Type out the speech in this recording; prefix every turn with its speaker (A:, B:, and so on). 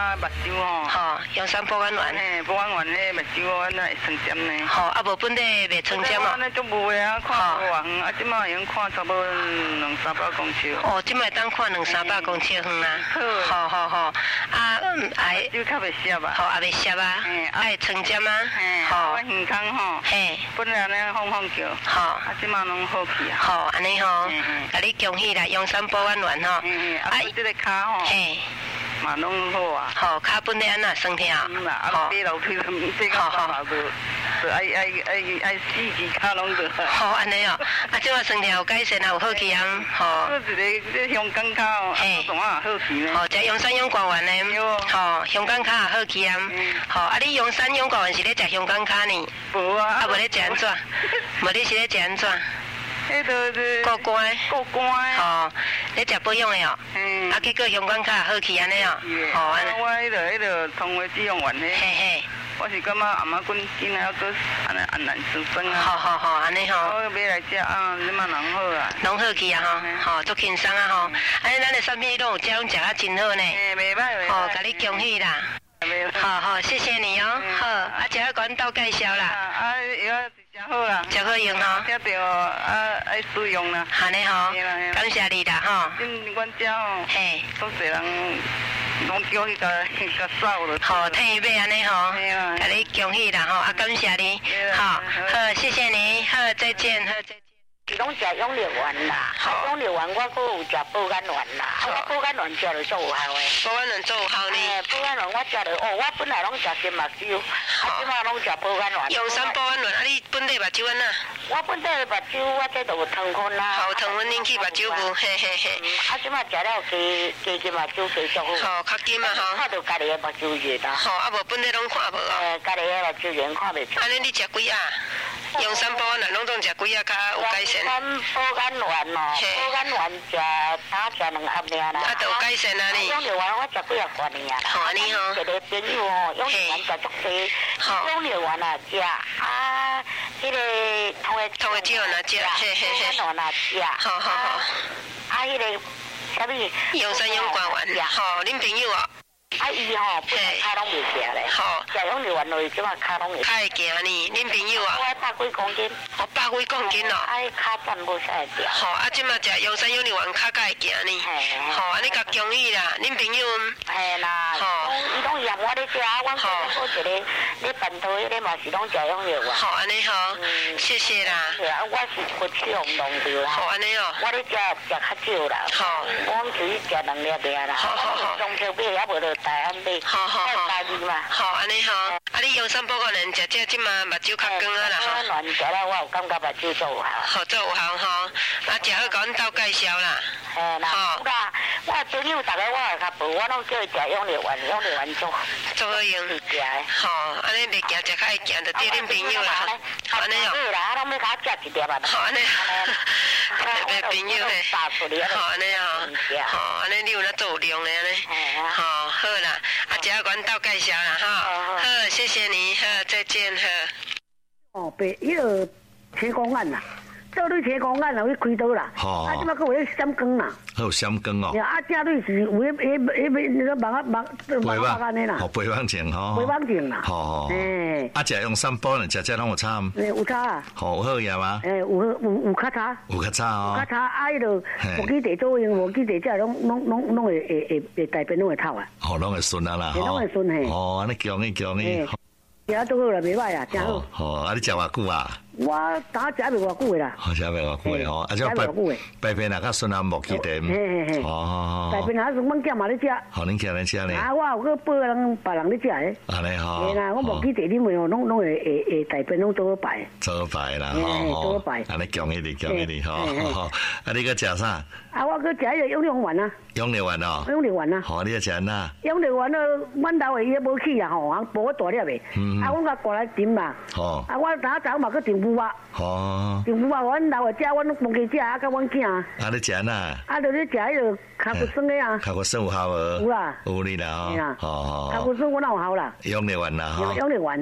A: 目睭吼。
B: 吼，用山保肝丸。
A: 嘿，保肝丸迄目睭安那会酸尖呢。
B: 吼，啊无本地袂酸尖啊。
A: 安尼足无的啊，看无偌远，啊，即马用看差不多200-300公尺。
B: 哦，即摆当看200-300公尺远啊。好好好，啊，哎，
A: 就较袂涩啊。
B: 吼，也袂涩啊。爱酸尖啊。
A: 吼，我健康吼。嘿。本来安尼放叫。吼。啊，即马拢好去啊。
B: 吼，安尼吼，甲你恭喜啦，用山保肝丸吼。
A: 啊，即个骹吼。嘿。嘛拢好啊。吼，
B: 骹本来安那酸痛。
A: 啦，啊，爬楼梯都唔这个办法就爱4支骹拢得。
B: 吼，安尼哦，啊，即马酸痛有改善啊，有好去啊。吼。
A: 一个这香港骹哦，啊，怎啊好去呢？
B: 吼，食用山用肝丸呢。吼，香港骹也好去啊。吼，啊，你用山用肝丸是咧食香港骹呢？
A: 无啊。
B: 啊，无咧食安怎？无你是咧食安怎？
A: 迄个是
B: 过关，吼，你食保养的哦，啊，结果香港卡好去安尼哦，
A: 吼，安尼。我迄个通话止用丸嘿，嘿嘿，我是感觉阿妈滚紧啊，搁安尼安然酸酸啊。好好好，安尼吼。我买来食啊，你嘛拢好啊。拢好去啊吼，吼，足轻松啊吼，安尼咱的产品拢有这样食啊真好呢。嘿，袂歹袂歹。吼，甲你恭喜啦。好好，谢谢你哦。好，啊，食啊，管道介绍啦。啊，药是真好啦，真好用吼。听到啊，爱使用啦。安尼吼，感谢你啦吼。因阮遮吼，嘿，都侪人拢叫迄个扫了。好，替伊买安尼吼，甲你恭喜啦吼，啊，感谢你。好，好，谢谢你，好，再见，好，再见。是拢食养乐丸啦，啊，养乐丸我搁有食保肝丸啦，啊，我保肝丸食着足有效诶。保肝丸足有效呢？保肝丸我食着，哦，我本来拢食金目睭，啊，即马拢食保肝丸。用山保肝丸，啊，你本地目睭安那？我本地目睭，我这就有糖分啦。好，糖分引起目睭糊，嘿嘿嘿。啊，即马食了加金目睭加足好。好，较金啊吼。看到家己诶目睭热啦。好，啊无本地拢看无哦。家己诶目睭热看袂出。安尼你食几啊？用山保肝丸拢总食几啊？较有改善。保肝丸哦，保肝丸食打食2盒尔啦。啊，都有改善啊你。养乐丸我食几啊罐尔啦。好安尼吼。一个朋友哦，养乐丸食足济。好。养乐丸啊食，啊，迄个通的酒哪食？嘿嘿嘿。保肝丸啊食。好好好。啊，迄个啥物？用山用肝丸。好，恁朋友哦。啊，伊吼，本来骹拢袂行咧。好，食养乐丸落去，即马骹拢会。较会行呢，恁朋友啊？我100几公斤。哦，100几公斤哦。啊，骹站无啥会掉。好，啊，即马食养山养乐丸骹较会行呢。嘿。好，安尼甲恭喜啦，恁朋友。嘿啦。好。伊拢嫌我咧食，我好一个咧办桌迄个嘛是拢食养乐丸。好，安尼好，谢谢啦。是啊，我是不吃红弄着啦。好，安尼哦。我咧食较少啦。好。我只食2粒尔啦。好好好。中秋买也无落。台湾买，好好好，好安尼好，啊你用山保肝丸食即马目睭较光啊啦吼。保肝丸食了我有感觉目睭足有效。好足有效吼，啊食好甲阮斗介绍啦。嘿啦，好啦，我朋友逐个我会较无，我拢叫伊食养乐丸，养乐丸足好用。是食诶。吼，安尼袂惊食较会惊，就对恁朋友啦。好安尼哦。对啦，啊拢要甲我食一粒啊。好安尼。特别朋友嘿。好安尼哦。好安尼你有那做有量诶安尼。好。好啦，啊，食啊，阮斗介绍啦，哈，好，谢谢你，好，再见，好。哦，迄个车公案啦，做你车公案啦，去开刀啦，啊，即摆佫有咧闪光啦，还有闪光哦。啊，正对是有迄个网安尼啦，哦，肥网症吼，肥网症啦，吼，诶，啊，食用山保呢，食拢有差，有差啊，好，有好药吗？诶，有较差，有较差哦，较差，啊，迄个无记地做用，无记地这拢会大便拢会透啊，哦，拢会顺啊啦，拢会顺嘿，哦，安尼强呢，食啊都好啦，袂歹啊，真好。好，啊，你食偌久啊？我打食袂偌久啦。好，食袂偌久吼，啊，即排便啊，较顺啊，无记地。嘿嘿嘿。哦。排便啊，阮囝嘛咧食。好，恁囝咧食呢？啊，我有个别人咧食诶。安尼吼。嘿啦，我无记地啉诶吼，拢会大便拢做好排。做好排啦，吼。做好排。安尼强一点，吼。啊，你个食啥？啊，我个食迄个养乐丸啊。养乐丸哦。养乐丸啊。好，你个食安那？养乐丸阮楼诶伊无去啊吼，啊无我大粒诶。啊，阮甲挂来啉嘛。好。啊，我早嘛去订布啊。好。订布啊，阮楼诶食，阮拢忘记食啊，甲阮囝。啊，你食安那？啊，就咧食迄个卡骨酸诶啊。卡骨酸有效无？有啦。有你啦吼。好。卡骨酸我哪有效啦？养乐丸啦吼。养乐丸。